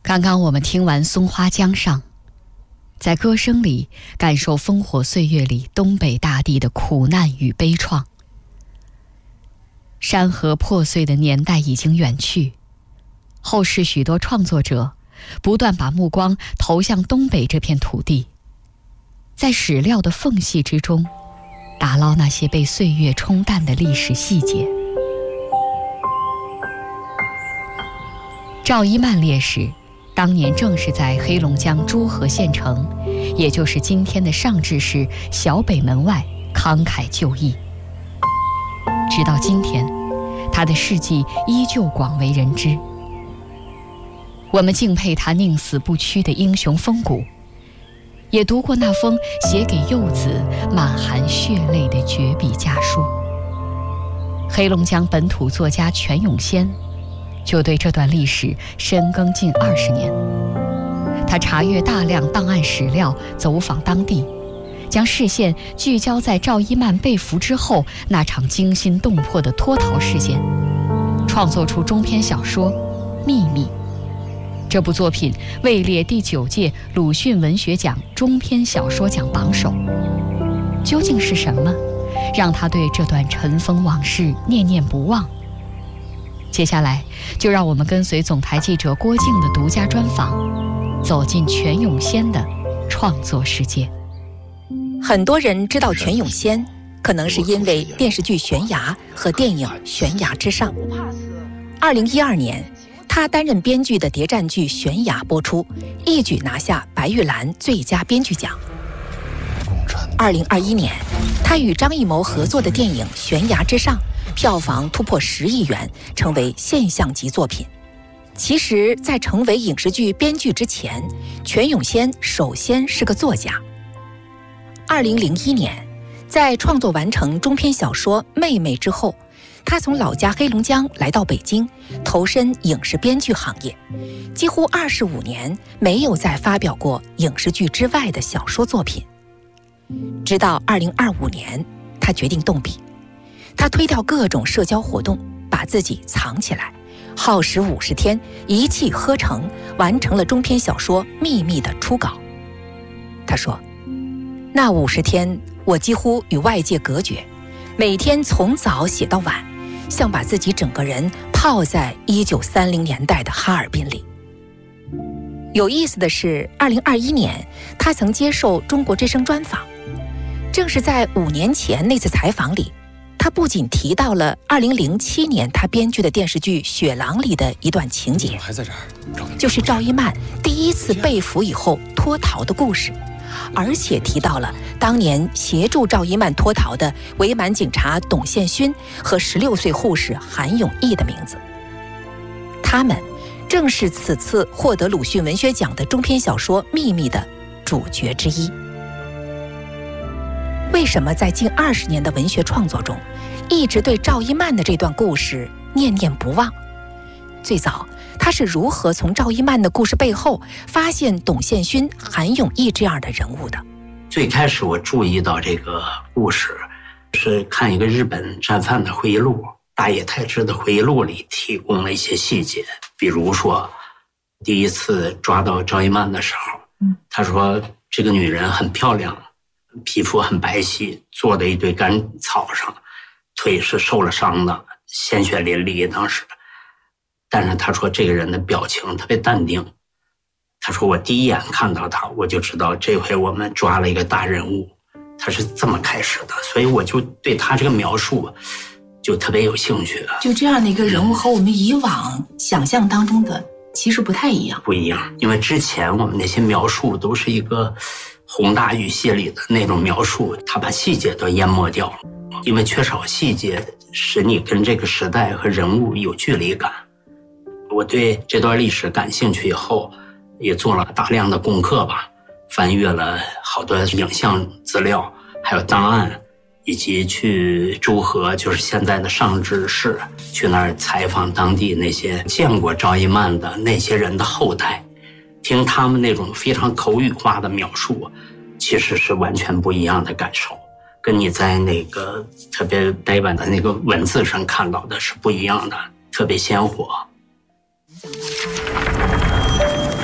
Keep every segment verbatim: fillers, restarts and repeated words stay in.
刚刚我们听完《松花江上》，在歌声里感受烽火岁月里东北大地的苦难与悲怆。山河破碎的年代已经远去，后世许多创作者不断把目光投向东北这片土地，在史料的缝隙之中打捞那些被岁月冲淡的历史细节。赵一曼烈士当年正是在黑龙江诸河县城，也就是今天的上治市小北门外慷慨就义。直到今天，他的事迹依旧广为人知。我们敬佩他宁死不屈的英雄风骨，也读过那封写给幼子满含血泪的绝笔家书。黑龙江本土作家全永先就对这段历史深耕近二十年。他查阅大量档案史料，走访当地，将视线聚焦在赵一曼被俘之后那场惊心动魄的脱逃事件，创作出中篇小说《秘密》。这部作品位列第九届鲁迅文学奖中篇小说奖榜首。究竟是什么让他对这段尘封往事念念不忘？接下来就让我们跟随总台记者郭靖的独家专访，走进全永先的创作世界。 很多人知道全永先，可能是因为电视剧《悬崖》和电影《悬崖之上》。二零一二年，他担任编剧的谍战剧《悬崖》播出，一举拿下白玉兰最佳编剧奖。二零二一年，他与张艺谋合作的电影《悬崖之上》票房突破十亿元，成为现象级作品。其实，在成为影视剧编剧之前，全永先首先是个作家。二零零一年，在创作完成中篇小说《妹妹》之后，他从老家黑龙江来到北京，投身影视编剧行业，几乎二十五年没有再发表过影视剧之外的小说作品。直到二零二五年，他决定动笔。他推掉各种社交活动，把自己藏起来，耗时五十天，一气呵成，完成了中篇小说《秘密》的初稿。他说，那五十天我几乎与外界隔绝，每天从早写到晚，像把自己整个人泡在一九三零年代的哈尔滨里。有意思的是，二零二一年他曾接受中国之声专访，正是在五年前那次采访里，他不仅提到了二零零七年他编剧的电视剧《雪狼》里的一段情节， 还在这儿， 就是赵一曼第一次被俘以后脱逃的故事，而且提到了当年协助赵一曼脱逃的伪满警察董宪勋和十六岁护士韩永义的名字。他们正是此次获得鲁迅文学奖的中篇小说《秘密》的主角之一。为什么在近二十年的文学创作中，一直对赵一曼的这段故事念念不忘？最早他是如何从赵一曼的故事背后发现董宪勋、韩永义这样的人物的？ 最开始我注意到这个故事，是看一个日本战犯的回忆录，大野太志的回忆录里提供了一些细节，比如说第一次抓到赵一曼的时候，他说这个女人很漂亮，皮肤很白皙，坐在一堆干草上，腿是受了伤的，鲜血淋漓当时。但是他说这个人的表情特别淡定，他说我第一眼看到他，我就知道这回我们抓了一个大人物。他是这么开始的，所以我就对他这个描述就特别有兴趣。 就这样的一个人物和我们以往想象当中的其实不太一样。 不一样，因为之前我们那些描述都是一个宏大语系里的那种描述，他把细节都淹没掉了，因为缺少细节使你跟这个时代和人物有距离感。我对这段历史感兴趣以后，也做了大量的功课吧，翻阅了好多影像资料，还有档案，以及去诸河，就是现在的上治市，去那儿采访当地那些见过赵一曼的那些人的后代，听他们那种非常口语化的描述，其实是完全不一样的感受，跟你在那个特别呆板的那个文字上看到的是不一样的，特别鲜活。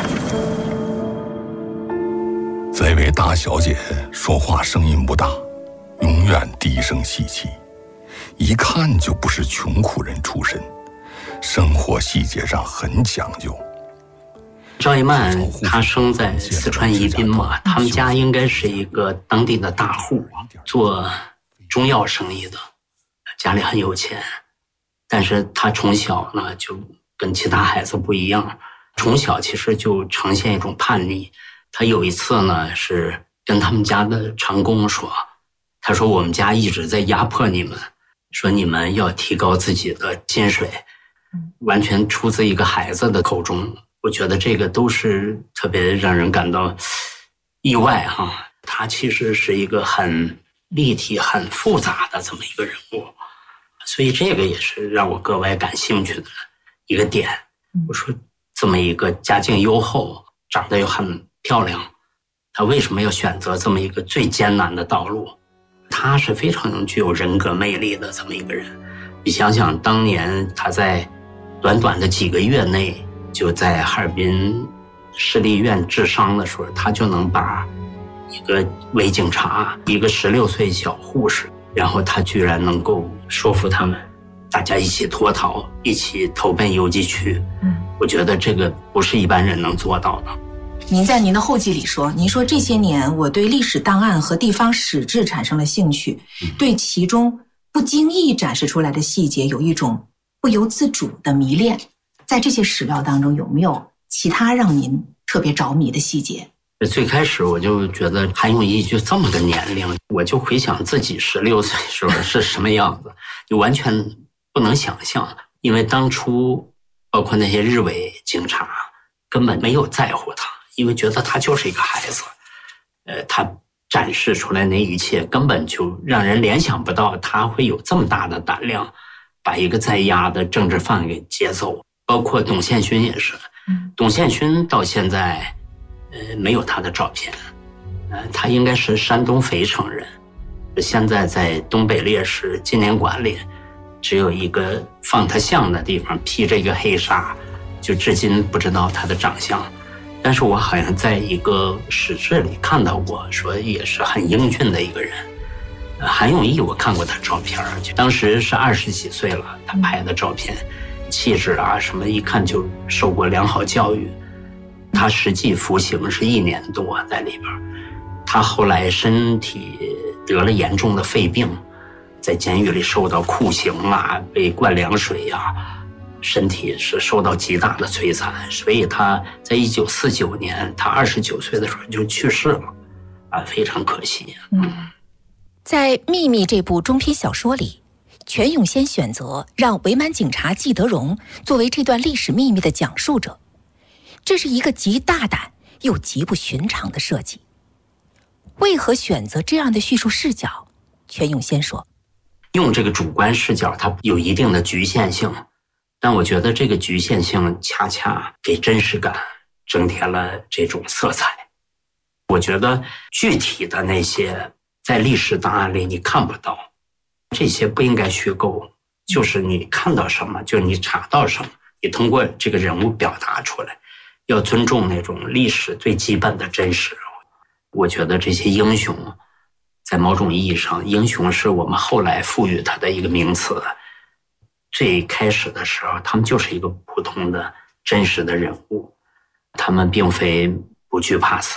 大小姐说话声音不大，永远低声细气，一看就不是穷苦人出身，生活细节上很讲究。 赵一曼她生在四川宜宾嘛，他们家应该是一个当地的大户，做中药生意的，家里很有钱。但是她从小呢就跟其他孩子不一样，从小其实就呈现一种叛逆。她有一次呢是跟他们家的长工说，他说我们家一直在压迫你们，说你们要提高自己的薪水，完全出自一个孩子的口中。我觉得这个都是特别让人感到意外哈。他其实是一个很立体、很复杂的这么一个人物，所以这个也是让我格外感兴趣的一个点。我说这么一个家境优厚、长得又很漂亮，他为什么要选择这么一个最艰难的道路？他是非常具有人格魅力的这么一个人。你想想，当年他在短短的几个月内，就在哈尔滨市立医院治伤的时候，他就能把一个伪警察，一个十六岁小护士，然后他居然能够说服他们，大家一起脱逃，一起投奔游击区。嗯，我觉得这个不是一般人能做到的。 您在您的后记里说，您说这些年我对历史档案和地方史志产生了兴趣，对其中不经意展示出来的细节有一种不由自主的迷恋。在这些史料当中，有没有其他让您特别着迷的细节？ 最开始我就觉得韩永义就这么个年龄，我就回想自己十六岁时候是什么样子，就完全不能想象。因为当初包括那些日伪警察根本没有在乎他，因为觉得他就是一个孩子。呃，他展示出来那一切根本就让人联想不到他会有这么大的胆量把一个在押的政治犯给接走。包括董宪勋也是，董宪勋到现在，呃，没有他的照片，呃，他应该是山东肥城人，现在在东北烈士纪念馆里，只有一个放他像的地方，披着一个黑纱，就至今不知道他的长相。但是我好像在一个史志里看到过，说也是很英俊的一个人。呃、韩永义我看过他照片，就当时是二十几岁了，他拍的照片。气质啊什么一看就受过良好教育。他实际服刑是一年多在里边，他后来身体得了严重的肺病，在监狱里受到酷刑啊，被灌凉水啊，身体是受到极大的摧残，所以他在一九四九年他二十九岁的时候就去世了啊，非常可惜。嗯， 在《秘密》这部中篇小说里，全永先选择让伪满警察季德荣作为这段历史秘密的讲述者，这是一个极大胆又极不寻常的设计。为何选择这样的叙述视角？全永先说， 用这个主观视角它有一定的局限性，但我觉得这个局限性恰恰给真实感增添了这种色彩。我觉得具体的那些在历史档案里你看不到，这些不应该虚构，就是你看到什么就你查到什么，你通过这个人物表达出来，要尊重那种历史最基本的真实。我觉得这些英雄在某种意义上，英雄是我们后来赋予他的一个名词，最开始的时候他们就是一个普通的真实的人物，他们并非不惧怕死